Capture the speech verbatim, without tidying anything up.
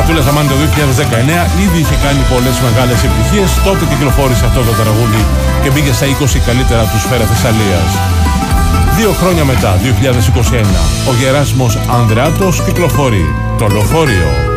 Τούλα Σαμάνη το δύο χιλιάδες δεκαεννέα ήδη είχε κάνει πολλές μεγάλες επιτυχίες. Τότε κυκλοφόρησε αυτό το τραγούδι και μπήκε στα είκοσι καλύτερα του Σφαίρα Θεσσαλίας. Δύο χρόνια μετά, δύο χιλιάδες είκοσι ένα, ο Γεράσιμος Ανδρεάτος κυκλοφορεί το Λεωφόριο.